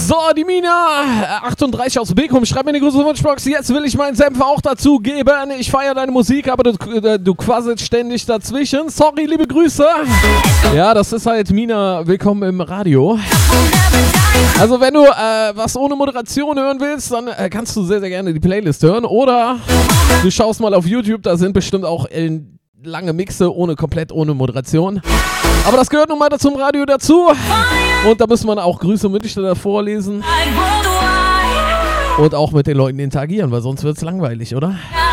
So, die Mina 38 aus Bekum, schreib mir eine große Wunschbox. Jetzt will ich meinen Senf auch dazu geben. Ich feiere deine Musik, aber du quasselst ständig dazwischen. Sorry, liebe Grüße. Ja, das ist halt Mina, willkommen im Radio. Also wenn du was ohne Moderation hören willst, dann kannst du sehr, sehr gerne die Playlist hören. Oder du schaust mal auf YouTube, da sind bestimmt auch lange Mixe komplett ohne Moderation. Aber das gehört nun mal zum Radio dazu. Und da muss man auch Grüße und Wünsche davor lesen. Und auch mit den Leuten interagieren, weil sonst wird es langweilig, oder?